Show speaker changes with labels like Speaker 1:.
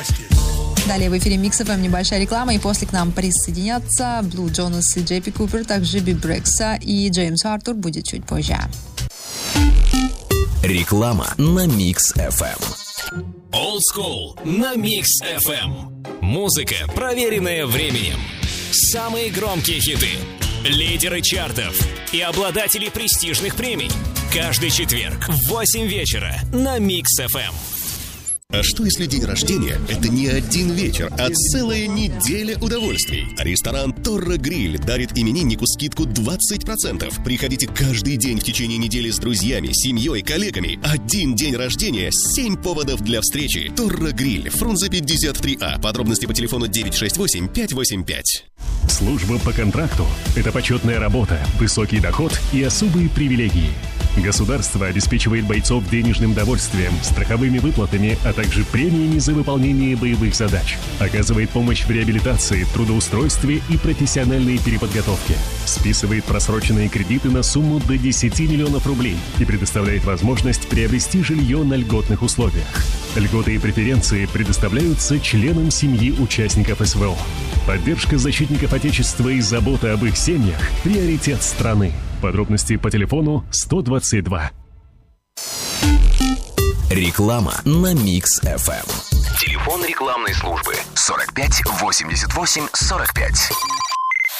Speaker 1: Далее в эфире Mix FM небольшая реклама, и после к нам присоединятся Blue Jonas и Джейпи Купер, также Би Брекса и Джеймс Артур будет чуть позже.
Speaker 2: Реклама на Mix FM.
Speaker 3: Old School на Mix FM. Музыка, проверенная временем. Самые громкие хиты, лидеры чартов и обладатели престижных премий. Каждый четверг в 8 вечера на Mix FM.
Speaker 4: А что если день рождения – это не один вечер, а целая неделя удовольствий? Ресторан «Торро Гриль» дарит имениннику скидку 20%. Приходите каждый день в течение недели с друзьями, семьей, коллегами. Один день рождения, 7 поводов для встречи. «Торро Гриль», Фрунзе 53А. Подробности по телефону 968-585.
Speaker 5: Служба по контракту – это почетная работа, высокий доход и особые привилегии. Государство обеспечивает бойцов денежным довольствием, страховыми выплатами, а также премиями за выполнение боевых задач. Оказывает помощь в реабилитации, трудоустройстве и профессиональной переподготовке. Списывает просроченные кредиты на сумму до 10 миллионов рублей и предоставляет возможность приобрести жилье на льготных условиях. Льготы и преференции предоставляются членам семьи участников СВО. Поддержка защитников Отечества и забота об их семьях – приоритет страны. Подробности по телефону 122.
Speaker 2: Реклама на Mix FM. Телефон рекламной службы 45 88 45.